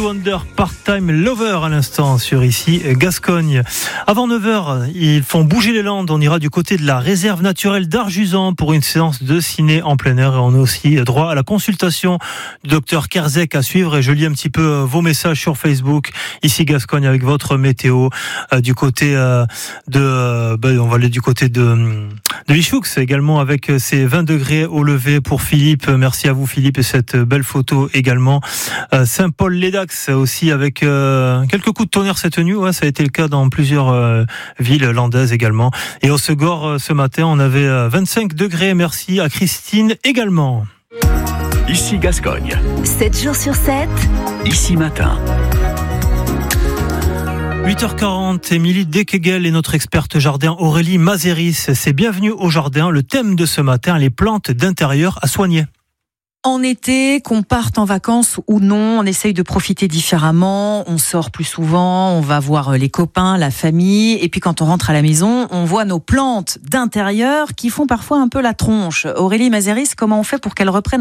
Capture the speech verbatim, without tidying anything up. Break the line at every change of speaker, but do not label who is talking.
Wonder, Part-Time Lover à l'instant sur ici Gascogne. Avant neuf heures, ils font bouger les Landes. On ira du côté de la réserve naturelle d'Arjuzan pour une séance de ciné en plein air. Et on a aussi droit à la consultation du docteur Kerzek à suivre. Et je lis un petit peu vos messages sur Facebook. Ici Gascogne avec votre météo. Euh, du côté euh, de... Euh, ben, on va aller du côté de, de Lichoux également avec ses vingt degrés au lever pour Philippe. Merci à vous Philippe et cette belle photo également. Euh, Saint-Paul-l'Édax aussi avec euh, quelques coups de tonnerre cette nuit. Ouais, ça a été le cas dans plusieurs euh, villes landaises également. Et au Segor, euh, ce matin, on avait euh, vingt-cinq degrés. Merci à Christine également.
Ici Gascogne.
sept jours sur sept.
Ici matin.
huit heures quarante, Émilie Dekegel et notre experte jardin Aurélie Mazéris. C'est bienvenue au jardin. Le thème de ce matin, les plantes d'intérieur à soigner.
En été, qu'on parte en vacances ou non, on essaye de profiter différemment, on sort plus souvent, on va voir les copains, la famille, et puis quand on rentre à la maison, on voit nos plantes d'intérieur qui font parfois un peu la tronche. Aurélie Mazéris, comment on fait pour qu'elles reprennent